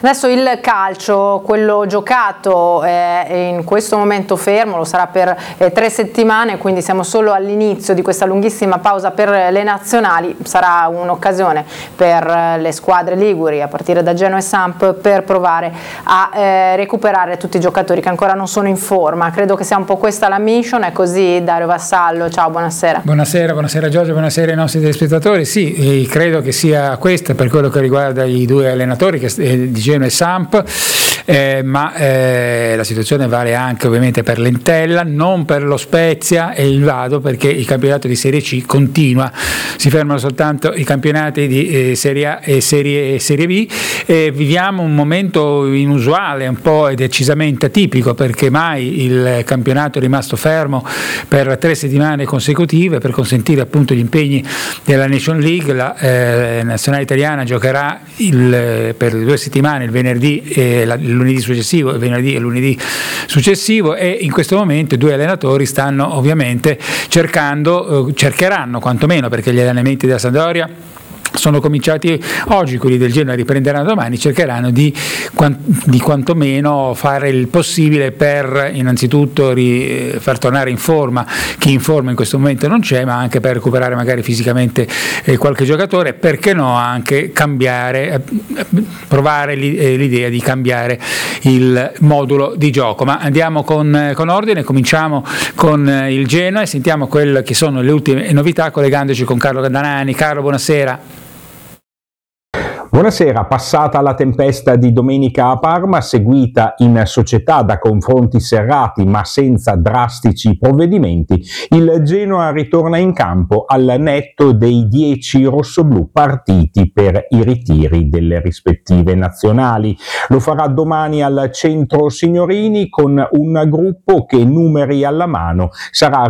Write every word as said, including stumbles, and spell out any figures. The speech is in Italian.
Adesso il calcio, quello giocato, è in questo momento fermo, lo sarà per eh, tre settimane, quindi siamo solo all'inizio di questa lunghissima pausa per le nazionali. Sarà un'occasione per le squadre liguri, a partire da Genoa e Samp, per provare a eh, recuperare tutti i giocatori che ancora non sono in forma. Credo che sia un po' questa la mission. È così, Dario Vassallo? Ciao, buonasera. Buonasera, buonasera Giorgio, buonasera ai nostri telespettatori. Sì, credo che sia questa per quello che riguarda i due allenatori che, eh, di Genoa e Samp, eh, ma eh, la situazione vale anche ovviamente per l'Entella, non per lo Spezia e il Vado, perché il campionato di Serie C continua, si fermano soltanto i campionati di eh, Serie A e Serie, Serie B. E viviamo un momento inusuale, un po' e decisamente atipico, perché mai il campionato è rimasto fermo per tre settimane consecutive per consentire appunto gli impegni della Nation League. La eh, nazionale italiana giocherà il, per due settimane, il venerdì e la, il lunedì successivo, il venerdì e lunedì successivo, e in questo momento i due allenatori stanno ovviamente cercando, eh, cercheranno quantomeno, perché gli allenamenti della Sampdoria sono cominciati oggi, quelli del Genoa riprenderanno domani, cercheranno di, di quantomeno fare il possibile per innanzitutto ri, far tornare in forma chi in forma in questo momento non c'è, ma anche per recuperare magari fisicamente eh, qualche giocatore, perché no anche cambiare, eh, provare l'idea di cambiare il modulo di gioco. Ma andiamo con, con ordine, cominciamo con il Genoa e sentiamo quelle che sono le ultime novità collegandoci con Carlo Gandanani. Carlo, buonasera. Buonasera. Passata la tempesta di domenica a Parma, seguita in società da confronti serrati ma senza drastici provvedimenti, il Genoa ritorna in campo al netto dei dieci rossoblù partiti per i ritiri delle rispettive nazionali. Lo farà domani al Centro Signorini con un gruppo che, numeri alla mano, sarà